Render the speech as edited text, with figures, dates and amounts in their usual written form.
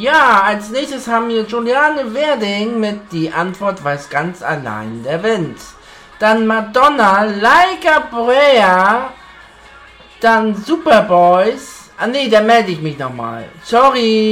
Ja, als nächstes haben wir Juliane Werding mit Die Antwort weiß ganz allein der Wind. Dann Madonna, Like a Prayer. Dann Superboys. Ah nee, da melde ich mich nochmal. Sorry.